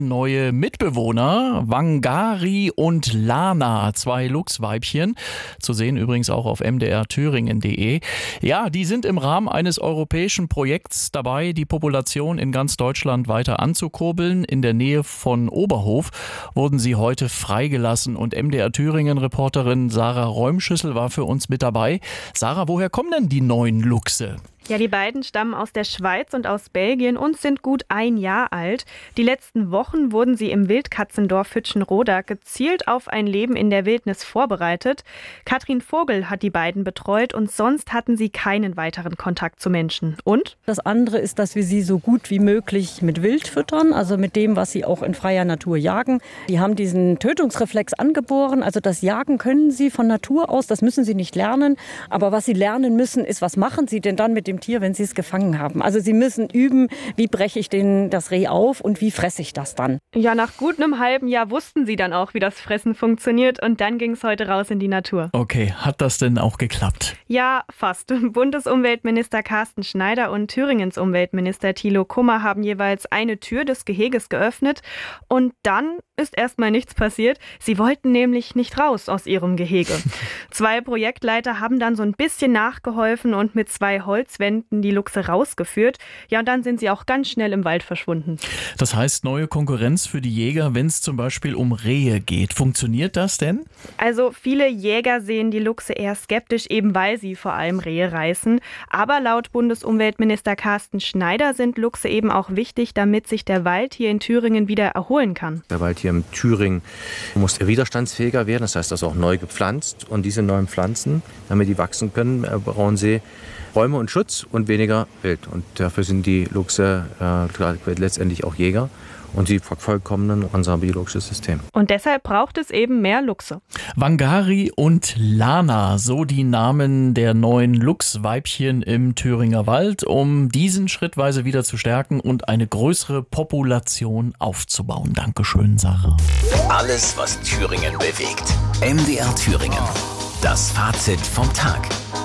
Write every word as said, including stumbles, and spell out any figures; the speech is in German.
neue Mitbewohner, Wangari und Lana, zwei Luchsweibchen, zu sehen übrigens auch auf m d r thüringen punkt d e. Ja, die sind im Rahmen eines europäischen Projekts dabei, die Population in ganz Deutschland weiter anzukurbeln. In der Nähe von Oberhof wurden sie heute freigelassen und M D R Thüringen-Reporterin Sarah Räumschüssel war für uns mit dabei. Sarah, woher kommen denn die neuen Luchse? Ja, die beiden stammen aus der Schweiz und aus Belgien und sind gut ein Jahr alt. Die letzten Wochen wurden sie im Wildkatzendorf Hütchenroda gezielt auf ein Leben in der Wildnis vorbereitet. Katrin Vogel hat die beiden betreut und sonst hatten sie keinen weiteren Kontakt zu Menschen. Und? Das andere ist, dass wir sie so gut wie möglich mit Wild füttern, also mit dem, was sie auch in freier Natur jagen. Die haben diesen Tötungsreflex angeboren, also das Jagen können sie von Natur aus, das müssen sie nicht lernen. Aber was sie lernen müssen, ist, was machen sie denn dann mit dem Tier, wenn sie es gefangen haben. Also sie müssen üben, wie breche ich den, das Reh auf und wie fresse ich das dann. Ja, nach gut einem halben Jahr wussten sie dann auch, wie das Fressen funktioniert und dann ging es heute raus in die Natur. Okay, hat das denn auch geklappt? Ja, fast. Bundesumweltminister Carsten Schneider und Thüringens Umweltminister Thilo Kummer haben jeweils eine Tür des Geheges geöffnet und dann ist erstmal nichts passiert. Sie wollten nämlich nicht raus aus ihrem Gehege. Zwei Projektleiter haben dann so ein bisschen nachgeholfen und mit zwei Holzwänden die Luchse rausgeführt. Ja, und dann sind sie auch ganz schnell im Wald verschwunden. Das heißt, neue Konkurrenz für die Jäger, wenn es zum Beispiel um Rehe geht. Funktioniert das denn? Also viele Jäger sehen die Luchse eher skeptisch, eben weil sie vor allem Rehe reißen. Aber laut Bundesumweltminister Carsten Schneider sind Luchse eben auch wichtig, damit sich der Wald hier in Thüringen wieder erholen kann. Der Wald hier in Thüringen muss widerstandsfähiger werden, das heißt also auch neu gepflanzt. Und diese neuen Pflanzen, damit die wachsen können, brauchen sie Bäume und Schutz und weniger Wild. Und dafür sind die Luchse äh, letztendlich auch Jäger. Und sie vervollkommnen unser biologisches System. Und deshalb braucht es eben mehr Luchse. Wangari und Lana, so die Namen der neuen Luchsweibchen im Thüringer Wald, um diesen schrittweise wieder zu stärken und eine größere Population aufzubauen. Dankeschön, Sarah. Alles, was Thüringen bewegt. M D R Thüringen. Das Fazit vom Tag.